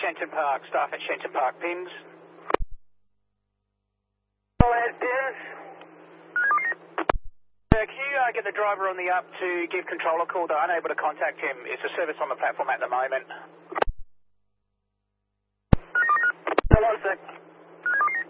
Shenton Park, staff at Shenton Park, pins. All right, pins. Can you get the driver on the up to give control a call? They're unable to contact him. It's a service on the platform at the moment. Hold on a sec.